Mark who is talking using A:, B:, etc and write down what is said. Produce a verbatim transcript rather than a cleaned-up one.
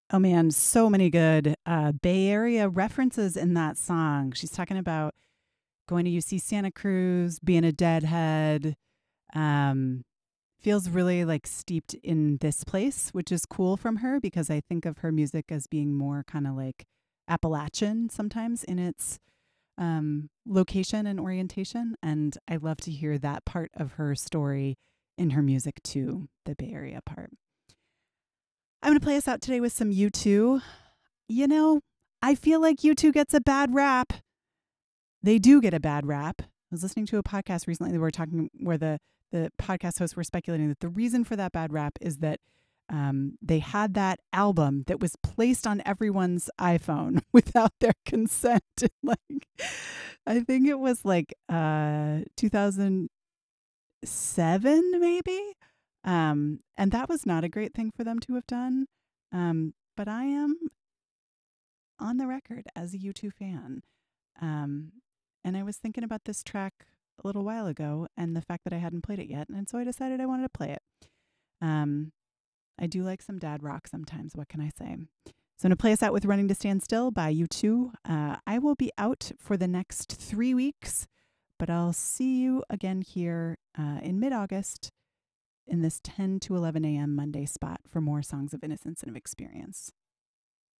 A: Oh man, so many good uh, Bay Area references in that song. She's talking about going to U C Santa Cruz, being a deadhead. Um, feels really like steeped in this place, which is cool from her because I think of her music as being more kind of like Appalachian sometimes in its um, location and orientation. And I love to hear that part of her story in her music too, the Bay Area part. I'm going to play us out today with some U two. You know, I feel like U two gets a bad rap. They do get a bad rap. I was listening to a podcast recently that we were talking where the the podcast hosts were speculating that the reason for that bad rap is that um, they had that album that was placed on everyone's iPhone without their consent. like, I think it was like uh, two thousand seven, maybe. Um, and that was not a great thing for them to have done. Um, but I am on the record as a U two fan. Um, and I was thinking about this track a little while ago and the fact that I hadn't played it yet. And so I decided I wanted to play it. Um, I do like some dad rock sometimes. What can I say? So I'm going to play us out with Running to Stand Still by U two. Uh, I will be out for the next three weeks, but I'll see you again here uh, in mid-August in this ten to eleven a.m. Monday spot for more Songs of Innocence and of Experience.